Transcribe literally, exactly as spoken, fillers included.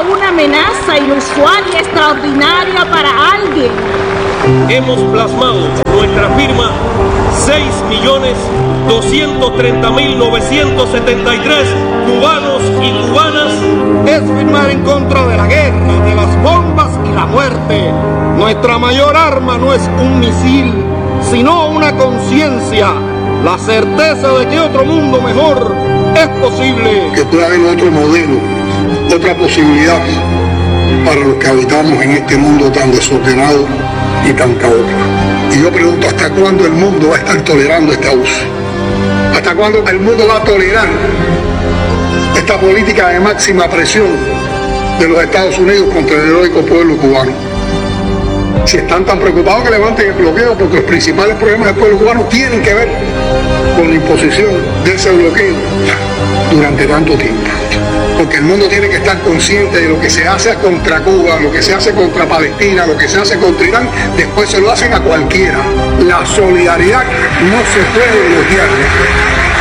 una amenaza inusual y extraordinaria para alguien. Hemos plasmado nuestra firma seis millones doscientos treinta mil novecientos setenta y tres cubanos y cubanas. Es firmar en contra de la guerra, de las bombas y la muerte. Nuestra mayor arma no es un misil, sino una conciencia, la certeza de que otro mundo mejor es posible. Que pueda haber otro modelo, otra posibilidad para los que habitamos en este mundo tan desordenado y tan caótico. Y yo pregunto, ¿hasta cuándo el mundo va a estar tolerando este abuso? ¿Hasta cuándo el mundo va a tolerar esta política de máxima presión de los Estados Unidos contra el heroico pueblo cubano? Si están tan preocupados, que levanten el bloqueo, porque los principales problemas del pueblo cubano tienen que ver con la imposición de ese bloqueo durante tanto tiempo. Porque el mundo tiene que estar consciente de lo que se hace contra Cuba, lo que se hace contra Palestina, lo que se hace contra Irán, después se lo hacen a cualquiera. La solidaridad no se puede bloquear.